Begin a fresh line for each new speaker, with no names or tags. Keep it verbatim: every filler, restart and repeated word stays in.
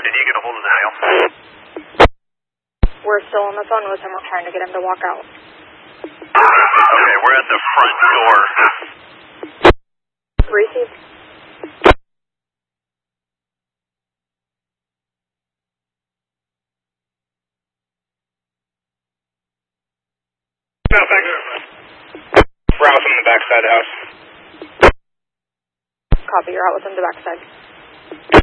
did you get a hold of the male?
We're still on the phone with him. We're trying to get him to walk out.
Okay, we're at the front door.
Receive.
No, thanks. We're out from the backside of the house.
Copy. You're out within the backside.